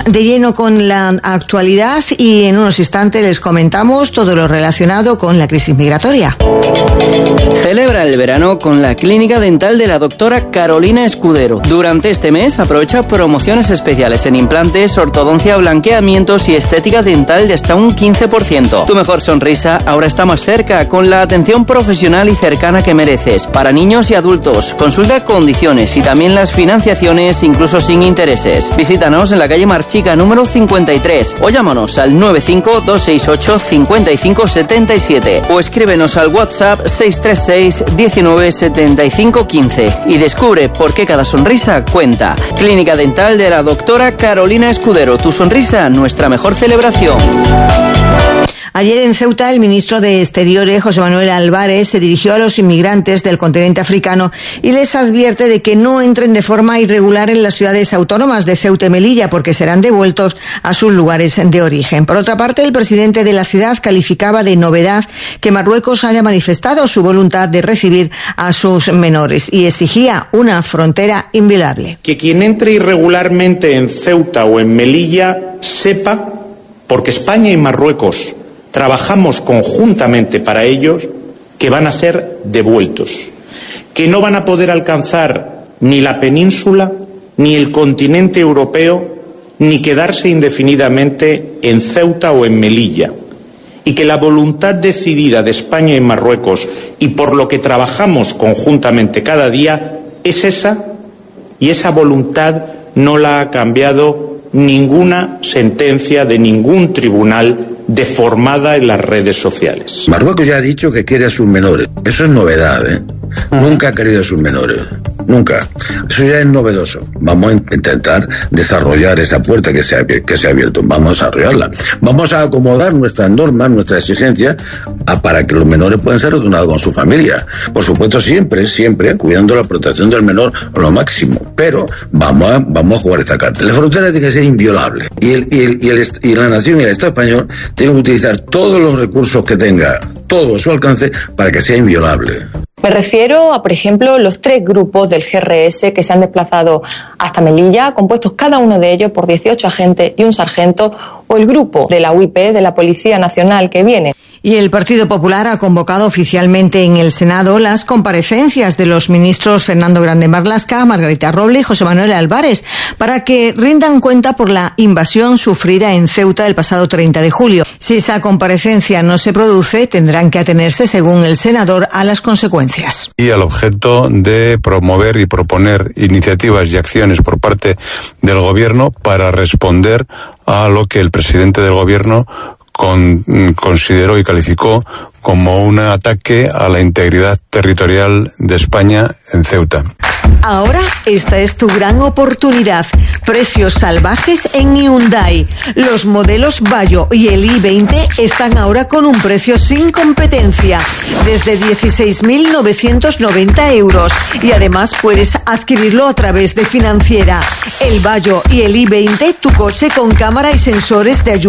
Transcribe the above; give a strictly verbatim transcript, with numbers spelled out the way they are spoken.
de lleno con la actualidad y en unos instantes les comentamos todo lo relacionado con la crisis migratoria. Celebra el verano con la clínica dental de la doctora Carolina Escudero. Durante este mes aprovecha promociones especiales en implantes, ortodoncia, blanqueamientos y estética dental de hasta un quince por ciento. Tu mejor sonrisa ahora está más cerca con la atención profesional y cercana que mereces. Para niños y adultos, consulta condiciones y también las financiaciones incluso sin intereses. Visítanos en la calle Marchica número cincuenta y tres o llámanos al nueve cinco dos seis ocho cinco cinco siete siete o escríbenos al WhatsApp seis tres seis diecinueve setenta y cinco quince y descubre por qué cada sonrisa cuenta. Clínica Dental de la doctora Carolina Escudero. Tu sonrisa, nuestra mejor celebración. Ayer en Ceuta, el ministro de Exteriores, José Manuel Álvarez, se dirigió a los inmigrantes del continente africano y les advierte de que no entren de forma irregular en las ciudades autónomas de Ceuta y Melilla, porque serán devueltos a sus lugares de origen. Por otra parte, el presidente de la ciudad calificaba de novedad que Marruecos haya manifestado su voluntad de recibir a sus menores y exigía una frontera inviolable. Que quien entre irregularmente en Ceuta o en Melilla sepa, porque España y Marruecos trabajamos conjuntamente para ellos, que van a ser devueltos, que no van a poder alcanzar ni la península, ni el continente europeo, ni quedarse indefinidamente en Ceuta o en Melilla, y que la voluntad decidida de España y Marruecos, y por lo que trabajamos conjuntamente cada día, es esa, y esa voluntad no la ha cambiado ninguna sentencia de ningún tribunal deformada en las redes sociales. Marruecos ya ha dicho que quiere a sus menores. Eso es novedad, ¿eh? Nunca ha querido a sus menores. Nunca. Eso ya es novedoso. Vamos a intentar desarrollar esa puerta que se ha, que se ha abierto. Vamos a desarrollarla. Vamos a acomodar nuestras normas, nuestras exigencias, a, para que los menores puedan ser retornados con su familia. Por supuesto, siempre, siempre, cuidando la protección del menor a lo máximo. Pero vamos a, vamos a jugar esta carta. La frontera tiene que ser inviolable. Y, el, y, el, y, el, y la nación y el Estado español tienen que utilizar todos los recursos que tenga, todo a su alcance, para que sea inviolable. Me refiero a, por ejemplo, los tres grupos del G R S que se han desplazado hasta Melilla, compuestos cada uno de ellos por dieciocho agentes y un sargento, o el grupo de la U I P de la Policía Nacional que viene. Y el Partido Popular ha convocado oficialmente en el Senado las comparecencias de los ministros Fernando Grande Marlaska, Margarita Roble y José Manuel Álvarez para que rindan cuenta por la invasión sufrida en Ceuta el pasado treinta de julio. Si esa comparecencia no se produce, tendrán que atenerse, según el senador, a las consecuencias. Y al objeto de promover y proponer iniciativas y acciones por parte del Gobierno para responder a lo que el presidente del Gobierno Con, consideró y calificó como un ataque a la integridad territorial de España en Ceuta. Ahora esta es tu gran oportunidad. Precios salvajes en Hyundai. Los modelos Bayo y el i veinte están ahora con un precio sin competencia, desde dieciséis mil novecientos noventa euros. Y además puedes adquirirlo a través de Financiera. El Bayo y el i veinte, tu coche con cámara y sensores de ayuda